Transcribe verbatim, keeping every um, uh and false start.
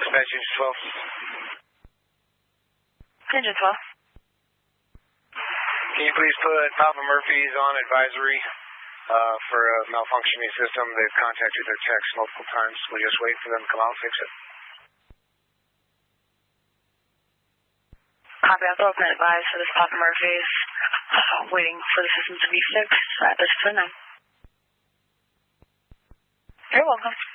Dispatch Engine twelve. Engine twelve. Can you please put Papa Murphy's on advisory uh, for a malfunctioning system? They've contacted their techs multiple times. We'll just wait for them to come out and fix it. Copy, I'll throw up an advice for this Papa Murphy's. Uh, waiting for the system to be fixed at this time. You're welcome.